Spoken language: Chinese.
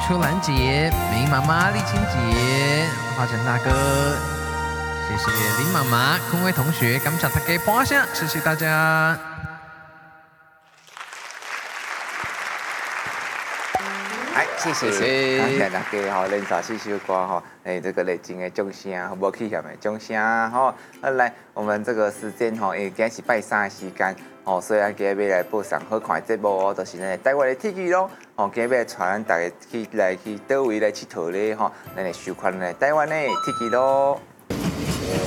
秋兰姐、梅妈妈、丽青姐、华晨大哥，谢谢林妈妈、坤威同学，感谢大家捧下，谢谢大家。 哎，谢谢，感谢大家吼，连续4首歌吼，这个热情的掌声，无气嫌的掌声吼。来，我们这个时间吼，今天是拜三的时间吼，所以今日要来播上好看的节目哦，就是呢台湾的铁骑咯。吼，今日要带咱大家去倒位来佚佗咧吼，咱来收看呢台湾的铁骑咯。